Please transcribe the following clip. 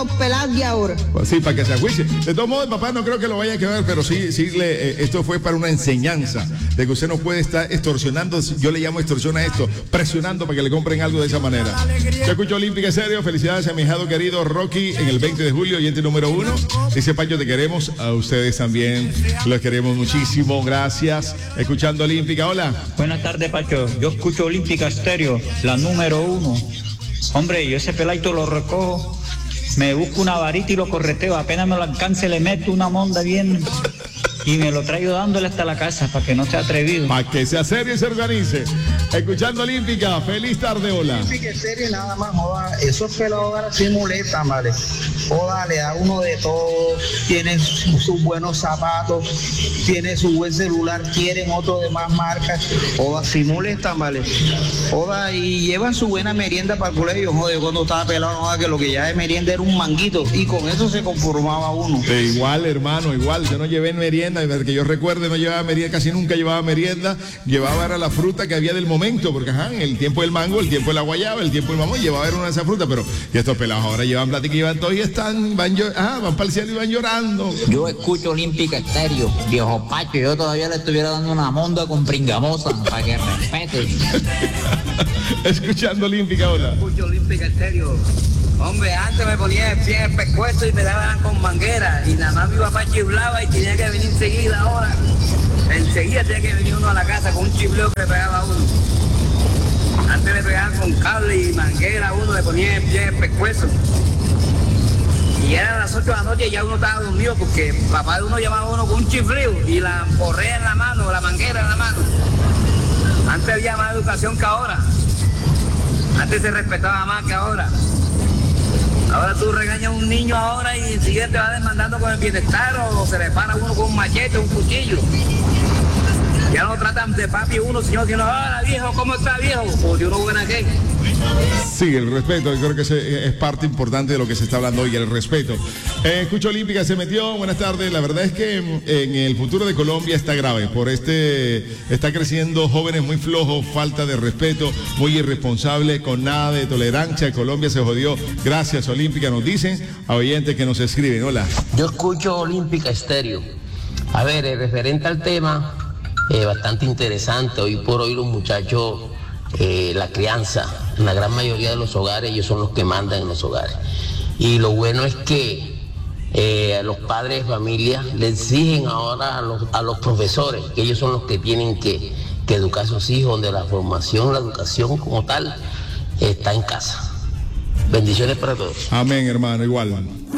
los pelados de ahora. Pues sí, para que se ajuicie. De todos modos, papá, no creo que lo vaya a quedar, pero sí, esto fue para una enseñanza de que usted no puede estar extorsionando, yo le llamo extorsión a esto, presionando para que le compren algo de esa manera. Yo escucho Olímpica Estéreo, felicidades a mi hijado querido Rocky en el 20 de julio, oyente número 1. Dice Pancho, te queremos, a ustedes también, los queremos muchísimo, gracias. Escuchando Olímpica, hola. Buenas tardes, Pacho, yo escucho Olímpica Estéreo, la número 1. Hombre, yo ese peladito lo recojo, me busco una varita y lo correteo, apenas me lo alcance, le meto una monda bien y me lo traigo dándole hasta la casa para que no sea atrevido. Para que sea serio y se organice. Escuchando Olímpica, feliz tarde, hola. Olímpica serio, nada más, joda, esos pelados ahora sí molestan, ¿vale? Joda, le da uno de todo, tienen sus buenos zapatos, tiene su buen celular, quieren otro de más marcas, joda, sí molestan, ¿vale? Joda, y llevan su buena merienda para el colegio, joder, cuando estaba pelado, joda, que lo que ya de merienda era un manguito, y con eso se conformaba uno. Igual, hermano, igual, yo no llevé merienda, desde que yo recuerde no llevaba merienda, casi nunca llevaba merienda, llevaba era la fruta que había del momento, porque ajá, en el tiempo del mango, el tiempo de la guayaba, el tiempo del mamón, llevaba era una de esas frutas, pero y estos pelados ahora llevan plática y llevan todo y van para el cielo y van llorando. Yo escucho Olímpica Estéreo, viejo Pacho, yo todavía le estuviera dando una monda con pringamosa, para que respete. Escuchando Olímpica, hola. Escucho Olímpica Estéreo. Hombre, antes me ponía el pie en el pescuezo y me daban con manguera y nada más mi papá chiflaba y tenía que venir enseguida ahora. Enseguida tenía que venir uno a la casa con un chifleo que le pegaba a uno. Antes le pegaban con cable y manguera a uno, le ponía el pie en el pescuezo. Y eran las 8 de la noche y ya uno estaba dormido porque el papá de uno llamaba a uno con un chifleo y la correa en la mano, la manguera en la mano. Antes había más educación que ahora. Antes se respetaba más que ahora. Ahora tú regañas a un niño ahora y enseguida te va demandando con el bienestar o se le para uno con un machete o un cuchillo. Ya no tratan de papi uno, sino hola viejo, ¿cómo está viejo? O de uno buena que. Sí, el respeto, yo creo que es parte importante de lo que se está hablando hoy, el respeto. Escucho Olímpica, se metió, buenas tardes. La verdad es que en el futuro de Colombia está grave, está creciendo jóvenes muy flojos, falta de respeto, muy irresponsable, con nada de tolerancia. Colombia se jodió. Gracias, Olímpica, nos dicen a oyentes que nos escriben. Hola. Yo escucho Olímpica Estéreo. A ver, referente al tema, bastante interesante. Hoy por hoy los muchachos, la crianza, en la gran mayoría de los hogares, ellos son los que mandan en los hogares. Y lo bueno es que los padres de familia le exigen ahora a los profesores, que ellos son los que tienen que educar a sus hijos, donde la formación, la educación como tal, está en casa. Bendiciones para todos. Amén, hermano, igual.